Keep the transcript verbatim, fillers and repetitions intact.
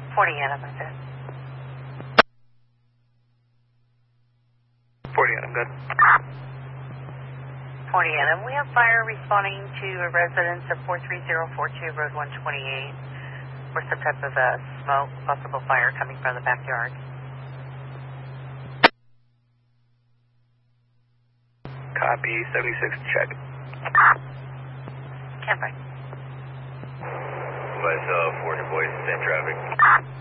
forty Adam, I said. forty Adam, good. forty Adam, we have fire responding to a residence of four three zero four two, Road one twenty-eight, or some type of uh, smoke, possible fire coming from the backyard. Copy, seventy-six, check. Can't find. Myself, Warner Boys, same traffic.